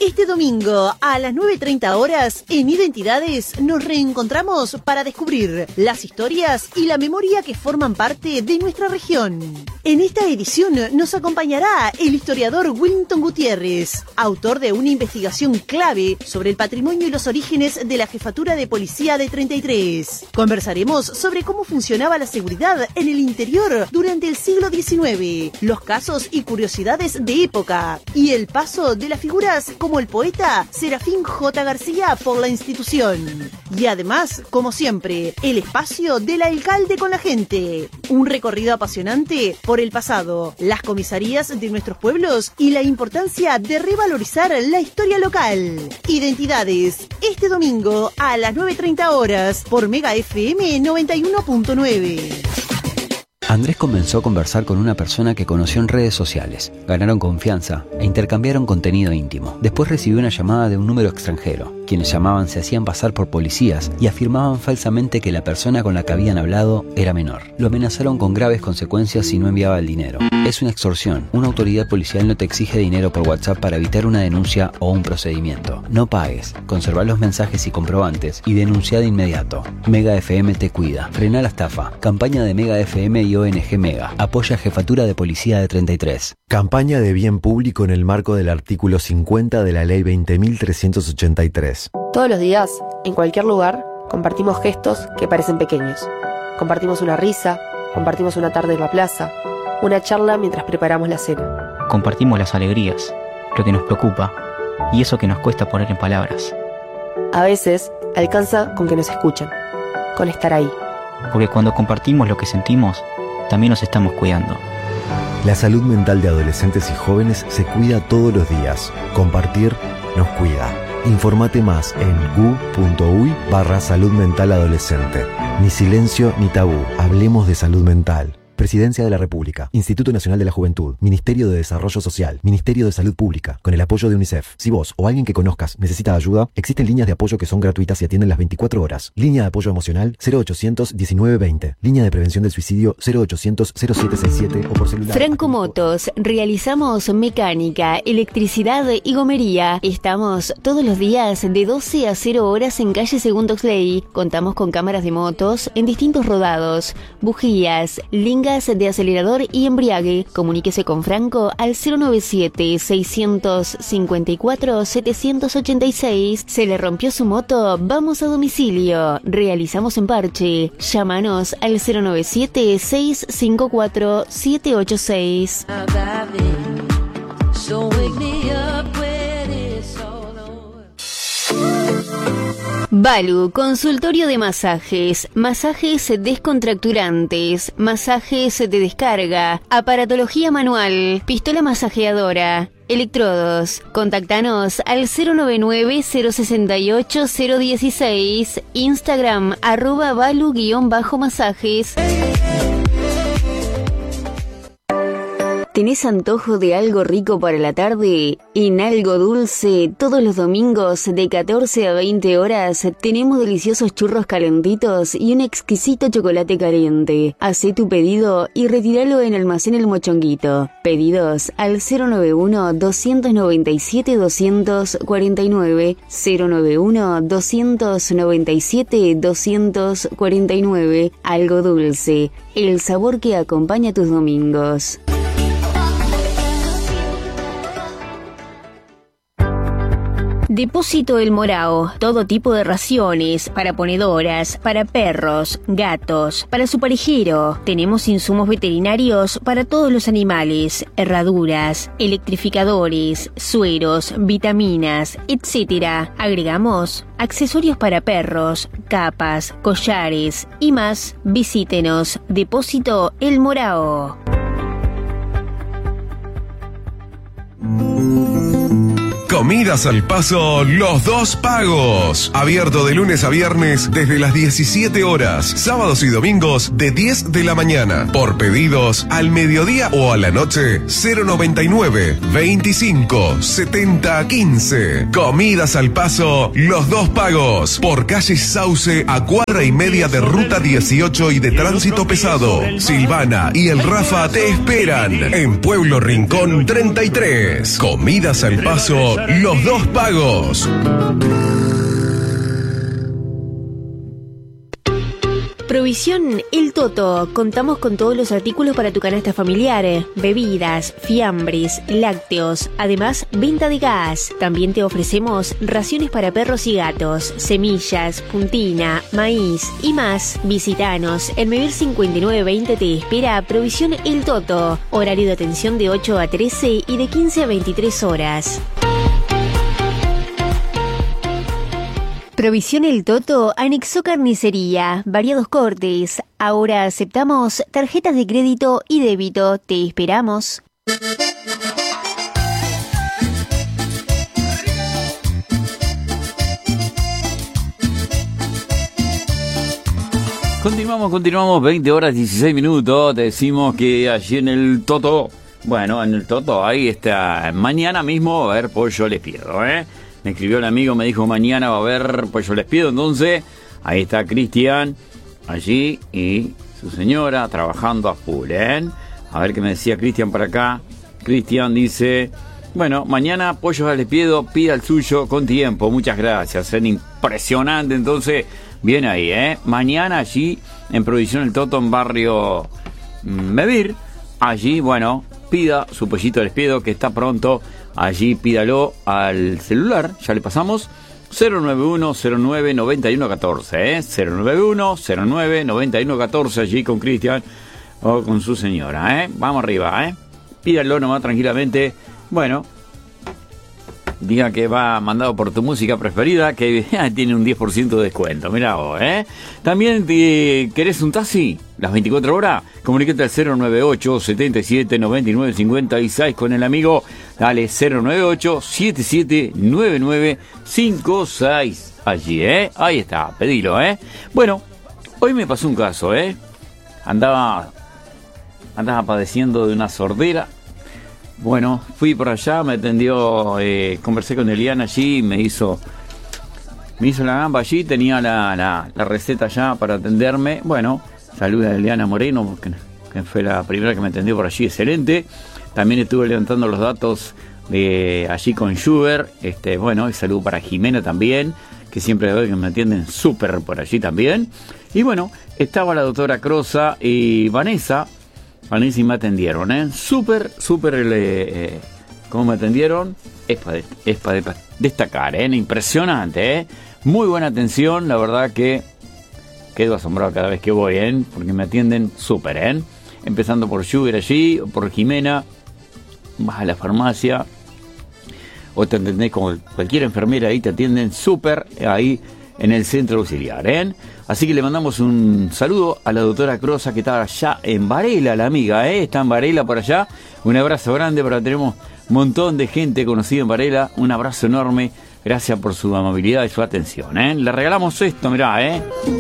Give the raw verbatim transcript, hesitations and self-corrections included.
Este domingo a las nueve treinta horas en Identidades nos reencontramos para descubrir las historias y la memoria que forman parte de nuestra región. En esta edición nos acompañará el historiador Willington Gutiérrez, autor de una investigación clave sobre el patrimonio y los orígenes de la Jefatura de Policía de treinta y tres. Conversaremos sobre cómo funcionaba la seguridad en el interior durante el siglo diecinueve, los casos y curiosidades de época y el paso de las figuras como el poeta Serafín J. García por la institución. Y además, como siempre, el espacio del alcalde con la gente. Un recorrido apasionante por el pasado, las comisarías de nuestros pueblos y la importancia de revalorizar la historia local. Identidades, este domingo a las nueve treinta horas por Mega F M noventa y uno punto nueve. Andrés comenzó a conversar con una persona que conoció en redes sociales. Ganaron confianza e intercambiaron contenido íntimo. Después recibió una llamada de un número extranjero. Quienes llamaban se hacían pasar por policías y afirmaban falsamente que la persona con la que habían hablado era menor. Lo amenazaron con graves consecuencias si no enviaba el dinero. Es una extorsión. Una autoridad policial no te exige dinero por WhatsApp para evitar una denuncia o un procedimiento. No pagues. Conserva los mensajes y comprobantes y denuncia de inmediato. Mega F M te cuida. Frena la estafa. Campaña de Mega F M y O N G Mega. Apoya Jefatura de Policía de treinta y tres. Campaña de bien público en el marco del artículo cincuenta de la Ley veinte mil trescientos ochenta y tres. Todos los días, en cualquier lugar, compartimos gestos que parecen pequeños. Compartimos una risa, compartimos una tarde en la plaza, una charla mientras preparamos la cena. Compartimos las alegrías, lo que nos preocupa y eso que nos cuesta poner en palabras. A veces, alcanza con que nos escuchen, con estar ahí. Porque cuando compartimos lo que sentimos, también nos estamos cuidando. La salud mental de adolescentes y jóvenes se cuida todos los días. Compartir nos cuida. Informate más en gu.uy barra salud mental adolescente. Ni silencio ni tabú. Hablemos de salud mental. Presidencia de la República, Instituto Nacional de la Juventud, Ministerio de Desarrollo Social, Ministerio de Salud Pública, con el apoyo de UNICEF. Si vos o alguien que conozcas necesita ayuda, existen líneas de apoyo que son gratuitas y atienden las veinticuatro horas. Línea de apoyo emocional cero ochocientos diecinueve veinte. Línea de prevención del suicidio cero ochocientos cero siete seis siete o por celular. Franco Motos, realizamos mecánica, electricidad y gomería. Estamos todos los días de doce a cero horas en calle Segundo Oxley. Contamos con cámaras de motos en distintos rodados, bujías, lingas de acelerador y embriague. Comuníquese con Franco al cero noventa y siete, seiscientos cincuenta y cuatro, setecientos ochenta y seis. ¿Se le rompió su moto? Vamos a domicilio. Realizamos en Parche. Llámanos al cero noventa y siete, seiscientos cincuenta y cuatro, setecientos ochenta y seis. Balu, consultorio de masajes, masajes descontracturantes, masajes de descarga, aparatología manual, pistola masajeadora, electrodos. Contactanos al cero noventa y nueve, cero sesenta y ocho, cero dieciséis, Instagram arroba balu-masajes. ¿Tenés antojo de algo rico para la tarde? En Algo Dulce, todos los domingos de catorce a veinte horas, tenemos deliciosos churros calentitos y un exquisito chocolate caliente. Hacé tu pedido y retíralo en Almacén El Mochonguito. Pedidos al cero noventa y uno, doscientos noventa y siete, doscientos cuarenta y nueve, cero noventa y uno, doscientos noventa y siete, doscientos cuarenta y nueve. Algo Dulce, el sabor que acompaña tus domingos. Depósito El Morao, todo tipo de raciones, para ponedoras, para perros, gatos, para su parejero. Tenemos insumos veterinarios para todos los animales, herraduras, electrificadores, sueros, vitaminas, etcétera. Agregamos accesorios para perros, capas, collares y más. Visítenos. Depósito El Morao. Comidas al Paso Los Dos Pagos. Abierto de lunes a viernes desde las diecisiete horas. Sábados y domingos de diez de la mañana. Por pedidos al mediodía o a la noche cero noventa y nueve, veinticinco, setenta, quince. Comidas al Paso Los Dos Pagos. Por calle Sauce a cuadra y media de ruta dieciocho y de tránsito pesado. Silvana y el Rafa te esperan en Pueblo Rincón treinta y tres. Comidas al Paso Los Dos Pagos. Provisión El Toto. Contamos con todos los artículos para tu canasta familiar, bebidas, fiambres, lácteos, además venta de gas. También te ofrecemos raciones para perros y gatos, semillas, puntina, maíz y más. Visítanos. El Mevir cincuenta y nueve veinte te espera. Provisión El Toto. Horario de atención de ocho a trece y de quince a veintitrés horas. Provisión El Toto anexó carnicería, variados cortes. Ahora aceptamos tarjetas de crédito y débito. Te esperamos. Continuamos, continuamos, veinte horas dieciséis minutos. Te decimos que allí en el Toto, bueno, en el Toto ahí está. Mañana mismo va a haber pollo les pido, ¿eh? Me escribió el amigo, me dijo mañana va a haber pollo les pido, entonces ahí está Cristian allí y su señora trabajando a full, ¿eh? A ver qué me decía Cristian por acá. Cristian dice, bueno, mañana pollo les pido, pida el suyo con tiempo, muchas gracias, es impresionante, entonces bien ahí, ¿eh? Mañana allí en Provisión El Toto en barrio Mevir, allí, bueno, pida su pollito les pido que está pronto. Allí pídalo al celular, ya le pasamos, cero nueve uno cero nueve nueve uno uno cuatro, ¿eh? cero nueve uno cero nueve nueve uno uno cuatro, allí con Cristian o con su señora, ¿eh? Vamos arriba, ¿eh? Pídalo nomás tranquilamente, bueno, diga que va mandado por tu música preferida, que tiene un diez por ciento de descuento, mirá vos, ¿eh? También te, ¿querés un taxi? Las veinticuatro horas, comunícate al cero nueve ocho siete siete nueve nueve cinco seis con el amigo, dale cero nueve ocho siete siete nueve nueve cinco seis, allí, ¿eh? Ahí está, pedilo, ¿eh? Bueno, hoy me pasó un caso, ¿eh? Andaba, andaba padeciendo de una sordera. Bueno, fui por allá, me atendió, eh, conversé con Eliana allí, me hizo me hizo la gamba allí, tenía la, la, la receta allá para atenderme. Bueno, saluda a Eliana Moreno, que, que fue la primera que me atendió por allí, excelente. También estuve levantando los datos de allí con Schubert, este, bueno, y saludo para Jimena también, que siempre veo que me atienden súper por allí también. Y bueno, estaba la doctora Crosa y Vanessa, Vanessa y me atendieron, ¿eh? Súper, súper, eh, ¿cómo me atendieron? Es para es pa destacar, ¿eh? Impresionante, ¿eh? Muy buena atención, la verdad que quedo asombrado cada vez que voy, ¿eh? Porque me atienden súper, ¿eh? Empezando por Schubert allí, o por Jimena, vas a la farmacia, o te atendés con cualquier enfermera ahí, te atienden súper ahí en el centro auxiliar, ¿eh? Así que le mandamos un saludo a la doctora Crosa, que está allá en Varela, la amiga, ¿eh? Está en Varela por allá. Un abrazo grande, porque tenemos un montón de gente conocida en Varela. Un abrazo enorme. Gracias por su amabilidad y su atención, ¿eh? Le regalamos esto, mirá, ¿eh?